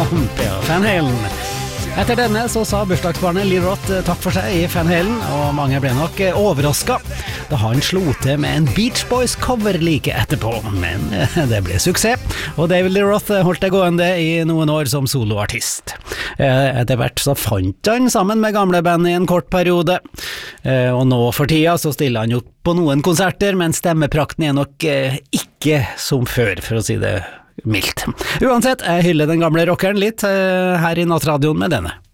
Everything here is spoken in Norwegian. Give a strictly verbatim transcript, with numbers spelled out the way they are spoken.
Pump, ja, Van Halen. Etter denne så sa bursdagsbarnet Lee Roth takk for seg i Van Halen, og mange ble nok overrasket da han slo til med en Beach Boys cover like etterpå, men det ble suksess, og David Lee Roth holdt det gående i noen år som soloartist. Etter hvert så fant han sammen med gamle band i en kort periode, og nå for tida så stiller han jo på noen konserter, men stemmeprakten er nok ikke som før, for å si det mildt. Uansett, jeg hyller den gamle rockeren litt her i Nattradioen med denne.